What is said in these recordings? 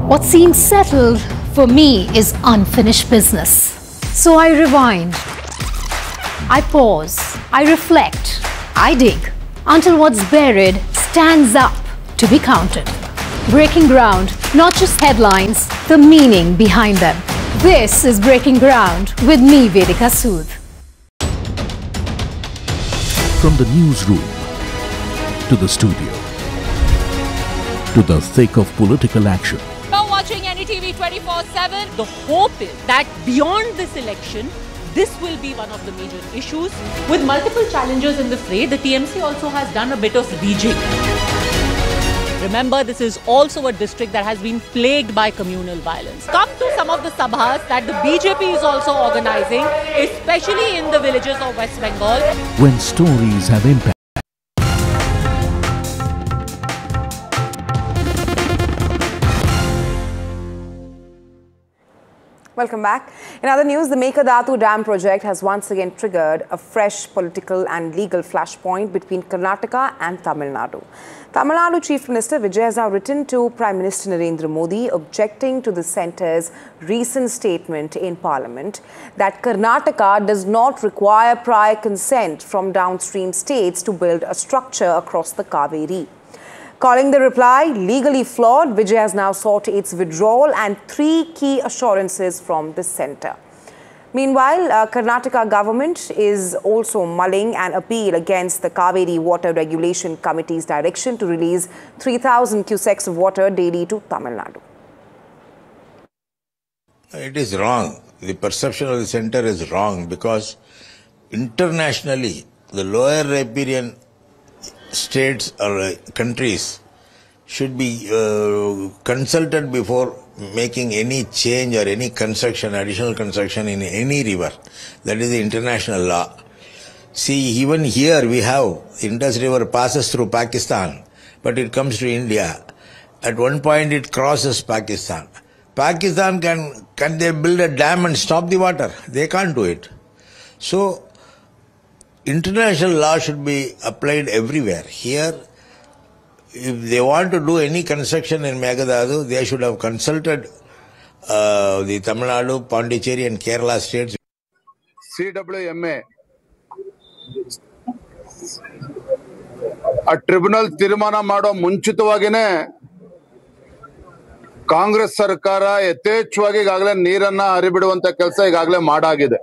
What seems settled for me is unfinished business. So I rewind, I pause, I reflect, I dig until what's buried stands up to be counted. Breaking ground, not just headlines, the meaning behind them. This is Breaking Ground with me, Vedika Sood. From the newsroom to the studio to the thick of political action. You're watching NDTV 24/7. The hope is that beyond this election, this will be one of the major issues. With multiple challengers in the fray, the TMC also has done a bit of rejig. Remember, this is also a district that has been plagued by communal violence. Come to some of the sabhas that the BJP is also organizing, especially in the villages of West Bengal. When stories have impact. Welcome back. In other news, the Mekadatu Dam project has once again triggered a fresh political and legal flashpoint between Karnataka and Tamil Nadu. Tamil Nadu Chief Minister Vijay has now written to Prime Minister Narendra Modi objecting to the centre's recent statement in Parliament that Karnataka does not require prior consent from downstream states to build a structure across the Kaveri. Calling the reply legally flawed, Vijay has now sought its withdrawal and 3 key assurances from the centre. Meanwhile, Karnataka government is also mulling an appeal against the Kaveri Water Regulation Committee's direction to release 3,000 cusecs of water daily to Tamil Nadu. It is wrong. The perception of the centre is wrong because internationally, the lower riparian states or countries should be consulted before making any change or any construction, additional construction in any river. That is the international law. See, even here we have Indus River passes through Pakistan, but it comes to India. At one point it crosses Pakistan. Pakistan can they build a dam and stop the water? They can't do it. So international law should be applied everywhere. Here, if they want to do any construction in Meghadadu, they should have consulted the Tamil Nadu, Pondicherry and Kerala states. CWMA, a tribunal tirmana mado ಮುಂಚಿತವಾಗಿನೇ Congress ಸರ್ಕಾರ ಯಥೇಚ್ಛವಾಗಿ ಈಗಾಗಲೇ ನೀರನ್ನ ಹರಿಬಿಡುವಂತ ಕೆಲಸ ಈಗಾಗಲೇ ಮಾಡಾಗಿದೆ.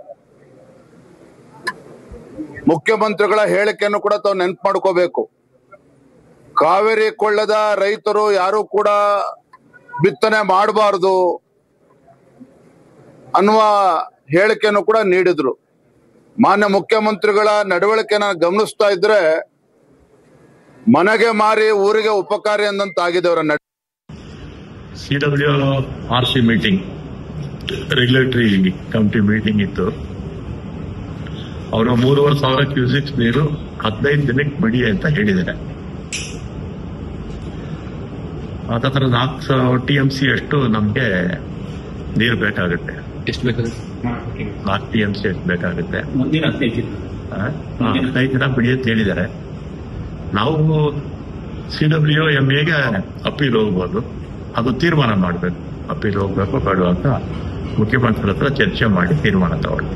ಮುಖ್ಯಮಂತ್ರಿಗಳ ಹೇಳಿಕೆಯನ್ನು ಕೂಡ ತಾವು ನೆನಪು ಮಾಡ್ಕೋಬೇಕು. ಕಾವೇರಿ ಕೊಳ್ಳದ ರೈತರು ಯಾರು ಕೂಡ ಬಿತ್ತನೆ ಮಾಡಬಾರದು ಅನ್ನುವ ಹೇಳಿಕೆಯನ್ನು ಕೂಡ ನೀಡಿದ್ರು. ಮಾನ್ಯ ಮುಖ್ಯಮಂತ್ರಿಗಳ ನಡವಳಿಕೆನ ಗಮನಿಸ್ತಾ ಇದ್ರೆ ಮನೆಗೆ ಮಾರಿ ಊರಿಗೆ ಉಪಕಾರಿ ಅಂದಂತಾಗಿದೆ ಅವರ ನಡೆ. CWRC meeting, regulatory committee meeting ಇತ್ತು. ಅವರು 3,500 ಕ್ಯೂಸೆಕ್ಸ್ ನೀರು 15 ದಿನಕ್ಕೆ ಬಿಡಿ ಅಂತ ಹೇಳಿದ್ದಾರೆ. ಅದರ 4 TMC ಅಷ್ಟು ನಮ್ಗೆ ನೀರು ಬೇಕಾಗುತ್ತೆ. ಎಷ್ಟು ಬೇಕಾಗುತ್ತೆ? 4 TMC ಎಷ್ಟು ಬೇಕಾಗುತ್ತೆ. ಮುಂದಿನ 15 ದಿನ ಬಿಡಿ ಅಂತ ಹೇಳಿದ್ದಾರೆ. ನಾವು CWMAಗೆ ಅಪೀಲ್ ಹೋಗ್ಬೋದು, ಅದು ತೀರ್ಮಾನ ಮಾಡಬೇಕು. ಅಪೀಲ್ ಹೋಗ್ಬೇಕು ಬೇಡ ಅಂತ ಮುಖ್ಯಮಂತ್ರಿ ಹತ್ರ ಚರ್ಚೆ ಮಾಡಿ ತೀರ್ಮಾನ ತಗೊಳ್ಳಿ.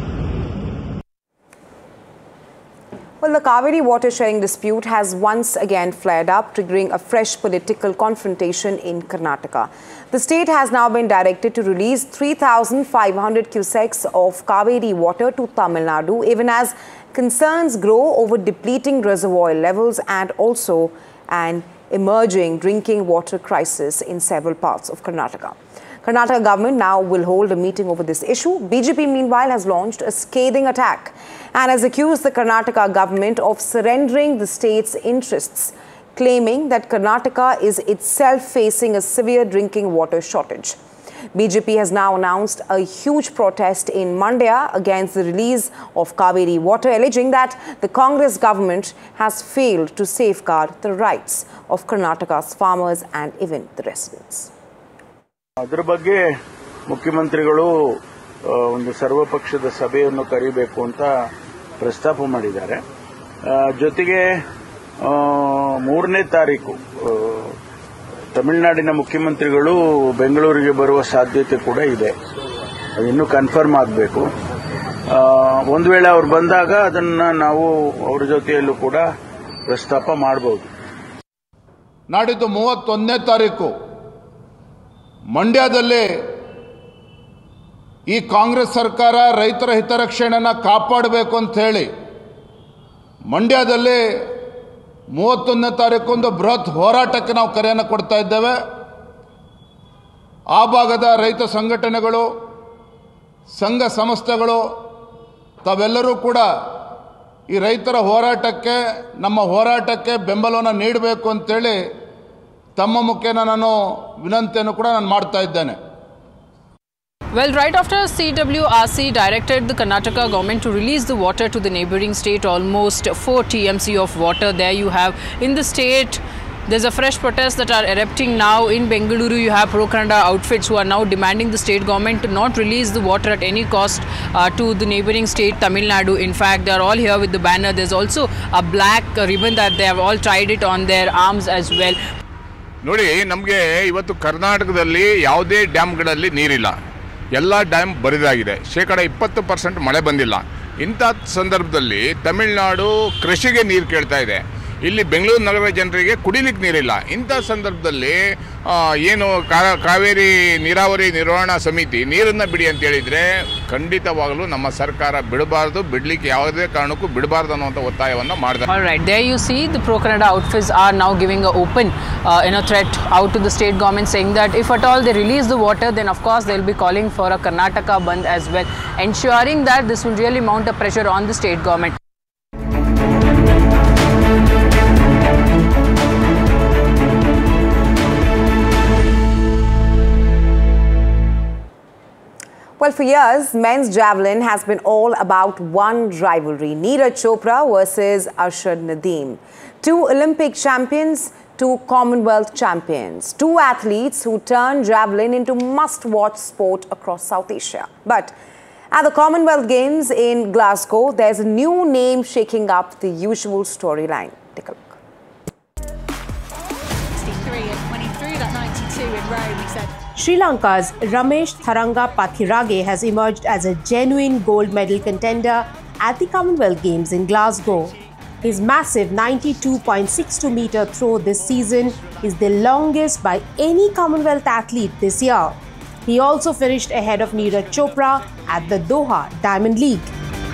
Well, the Kaveri water sharing dispute has once again flared up, triggering a fresh political confrontation in Karnataka. The state has now been directed to release 3,500 cusecs of Kaveri water to Tamil Nadu, even as concerns grow over depleting reservoir levels and also an emerging drinking water crisis in several parts of Karnataka. Karnataka government now will hold a meeting over this issue. BJP, meanwhile, has launched a scathing attack and has accused the Karnataka government of surrendering the state's interests, claiming that Karnataka is itself facing a severe drinking water shortage. BJP has now announced a huge protest in Mandya against the release of Kaveri water, alleging that the Congress government has failed to safeguard the rights of Karnataka's farmers and even the residents. ಅದರ ಬಗ್ಗೆ ಮುಖ್ಯಮಂತ್ರಿಗಳು ಒಂದು ಸರ್ವಪಕ್ಷದ ಸಭೆಯನ್ನು ಕರೆಯಬೇಕು ಅಂತ ಪ್ರಸ್ತಾಪ ಮಾಡಿದ್ದಾರೆ. ಜೊತೆಗೆ 3ನೇ ತಾರೀಕು ತಮಿಳುನಾಡಿನ ಮುಖ್ಯಮಂತ್ರಿಗಳು ಬೆಂಗಳೂರಿಗೆ ಬರುವ ಸಾಧ್ಯತೆ ಕೂಡ ಇದೆ. ಅದು ಇನ್ನೂ ಕನ್ಫರ್ಮ್ ಆಗಬೇಕು. ಒಂದು ವೇಳೆ ಅವರು ಬಂದಾಗ ಅದನ್ನ ನಾವು ಅವರ ಜೊತೆಯಲ್ಲೂ ಕೂಡ ಪ್ರಸ್ತಾಪ ಮಾಡಬಹುದು. ನಾಡಿದ್ದು 31ನೇ ತಾರೀಕು ಮಂಡ್ಯದಲ್ಲಿ ಈ ಕಾಂಗ್ರೆಸ್ ಸರ್ಕಾರ ರೈತರ ಹಿತರಕ್ಷಣೆಯನ್ನು ಕಾಪಾಡಬೇಕು ಅಂತ ಹೇಳಿ ಮಂಡ್ಯದಲ್ಲಿ 31ನೇ ತಾರೀಕು ಒಂದು ಬೃಹತ್ ಹೋರಾಟಕ್ಕೆ ನಾವು ಕರೆಯನ್ನು ಕೊಡ್ತಾ ಇದ್ದೇವೆ. ಆ ಭಾಗದ ರೈತ ಸಂಘಟನೆಗಳು, ಸಂಘ ಸಂಸ್ಥೆಗಳು ತಾವೆಲ್ಲರೂ ಕೂಡ ಈ ರೈತರ ಹೋರಾಟಕ್ಕೆ, ನಮ್ಮ ಹೋರಾಟಕ್ಕೆ ಬೆಂಬಲವನ್ನು ನೀಡಬೇಕು ಅಂತೇಳಿ ತಮ್ಮ ಮುಖೇನ ನಾನು ವಿನಂತಿಯನ್ನು ಕೂಡ ನಾನು ಮಾಡ್ತಾ ಇದ್ದೇನೆ. Well, right after CWRC directed the Karnataka government to release the water to the neighbouring state, almost 4 TMC of water there you have in the state. There's a fresh protest that are erupting now in Bengaluru. You have pro-Kannada outfits who are now demanding the state government to not release the water at any cost to the neighbouring state, Tamil Nadu. In fact, they are all here with the banner. There's also a black ribbon that they have all tied it on their arms as well. ನೋಡಿ, ನಮಗೆ ಇವತ್ತು ಕರ್ನಾಟಕದಲ್ಲಿ ಯಾವುದೇ ಡ್ಯಾಮ್ಗಳಲ್ಲಿ ನೀರಿಲ್ಲ. ಎಲ್ಲ dam ಬರಿದಾಗಿದೆ. 20% ಮಳೆ ಬಂದಿಲ್ಲ. ಇಂಥ ಸಂದರ್ಭದಲ್ಲಿ ತಮಿಳುನಾಡು ಕೃಷಿಗೆ ನೀರು ಕೇಳ್ತಾ ಇದೆ. ಇಲ್ಲಿ ಬೆಂಗಳೂರು ನಗರ ಜನರಿಗೆ ಕುಡಿಲಿಕ್ಕೆ ನೀರಿಲ್ಲ. ಇಂಥ ಸಂದರ್ಭದಲ್ಲಿ ಏನು ಕಾವೇರಿ ನೀರಾವರಿ ನಿರ್ವಹಣಾ ಸಮಿತಿ ನೀರನ್ನು ಬಿಡಿ ಅಂತ ಹೇಳಿದರೆ ಖಂಡಿತವಾಗಲೂ ನಮ್ಮ ಸರ್ಕಾರ ಬಿಡಬಾರ್ದು, ಬಿಡಲಿಕ್ಕೆ ಯಾವುದೇ ಕಾರಣಕ್ಕೂ ಬಿಡಬಾರ್ದು ಅನ್ನುವಂಥ ಒತ್ತಾಯವನ್ನು ಮಾಡಿದೆ. All right, there you see the pro-Kannada outfits are now giving an open threat out to the state government, saying that if at all they release the water, then of course they'll be calling for a Karnataka Bandh as well, ensuring that this will really mount a pressure on the state government. Well, for years, men's javelin has been all about one rivalry, Neeraj Chopra versus Arshad Nadeem. Two Olympic champions, two Commonwealth champions, two athletes who turned javelin into must-watch sport across South Asia. But at the Commonwealth Games in Glasgow, there's a new name shaking up the usual storyline. Take a look. 63 and 23, that 92 in Rome, he said. Sri Lanka's Ramesh Tharanga Pathirage has emerged as a genuine gold medal contender at the Commonwealth Games in Glasgow. His massive 92.62-meter throw this season is the longest by any Commonwealth athlete this year. He also finished ahead of Neeraj Chopra at the Doha Diamond League.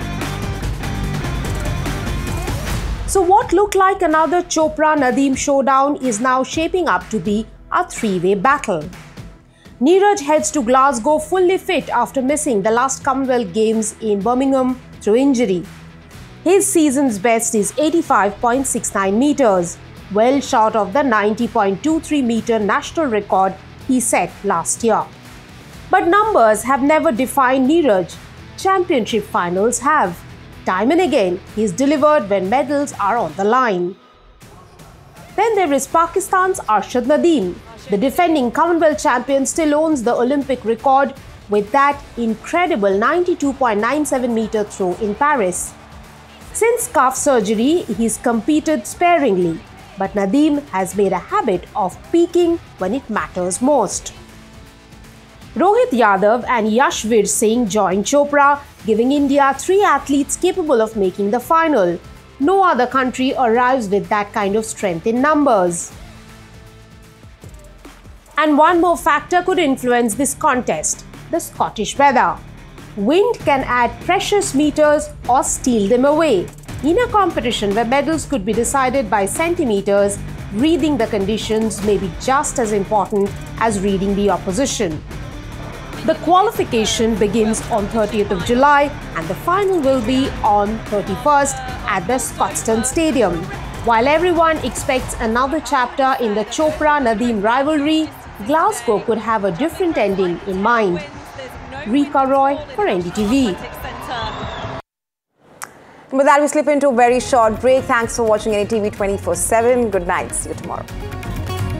So what looked like another Chopra-Nadeem showdown is now shaping up to be a three-way battle. Neeraj heads to Glasgow fully fit after missing the last Commonwealth Games in Birmingham through injury. His season's best is 85.69 meters, well short of the 90.23-meter national record he set last year. But numbers have never defined Neeraj. Championship finals have. Time and again, he's delivered when medals are on the line. Then there is Pakistan's Arshad Nadeem. The defending Commonwealth champion still owns the Olympic record with that incredible 92.97-meter throw in Paris. Since calf surgery, he's competed sparingly, but Nadeem has made a habit of peaking when it matters most. Rohit Yadav and Yashvir Singh joined Chopra, giving India 3 athletes capable of making the final. No other country arrives with that kind of strength in numbers. And one more factor could influence this contest: the Scottish weather. Wind can add precious meters or steal them away. In a competition where medals could be decided by centimeters, reading the conditions may be just as important as reading the opposition. The qualification begins on 30th of July and the final will be on 31st at the Scotstoun Stadium. While everyone expects another chapter in the Chopra-Nadeem rivalry, Glasgow could have a different ending in mind. Rika Roy for NDTV. With that, we slip into a very short break. Thanks for watching NDTV 24/7. Good night. See you tomorrow.